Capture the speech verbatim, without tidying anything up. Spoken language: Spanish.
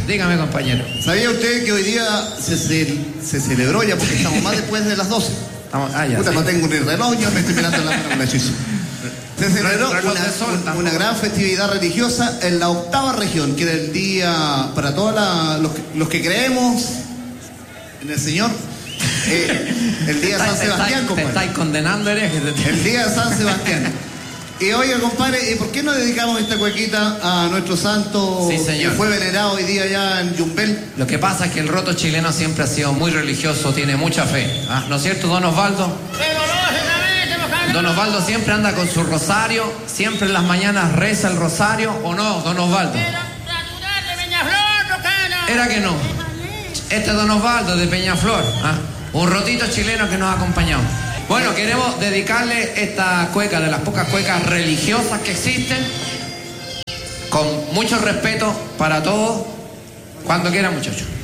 Dígame, compañero. ¿Sabía usted que hoy día se, se, se celebró ya, porque estamos más después de las doce? Estamos, ah, ya, Puta, sí. no tengo ni reloj, yo me estoy mirando la mano con la chucha. Se celebró Reloj una, de sol, un- tampoco. una gran festividad religiosa en la octava región, que era el día para todos la- los, que- los que creemos en el Señor. Eh, el día de San Te Sebastián, estáis- Te compadre. estáis condenando, hereje. El día de San Sebastián. Y oiga, compadre, ¿y por qué no dedicamos esta cuequita a nuestro santo Sí, señor. que fue venerado hoy día allá en Yumbel? Lo que pasa es que el roto chileno siempre ha sido muy religioso, tiene mucha fe. ¿Ah? ¿No es cierto, don Osvaldo? Pero lógicamente, porque Don Osvaldo siempre anda con su rosario, siempre en las mañanas reza el rosario, ¿o no, don Osvaldo? Pero natural de Peñaflor, no cana. Era que no. Este es don Osvaldo de Peñaflor, ¿ah? Un rotito chileno que nos ha acompañado. Bueno, queremos dedicarle esta cueca, de las pocas cuecas religiosas que existen, con mucho respeto para todos, cuando quiera, muchachos.